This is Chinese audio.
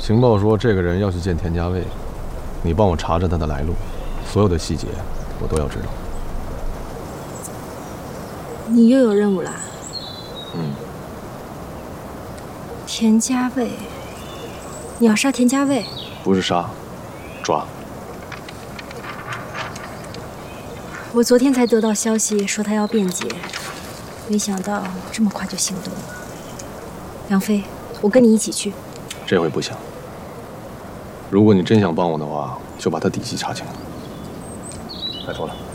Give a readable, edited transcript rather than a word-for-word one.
情报说这个人要去见田家卫，你帮我查查他的来路，所有的细节我都要知道。 你又有任务啦？ 嗯。 田家卫，你要杀田家卫？ 不是杀，抓。 我昨天才得到消息说他要辩解，没想到这么快就行动。杨飞，我跟你一起去。 这回不行。如果你真想帮我的话，就把他底细查清了。拜托了。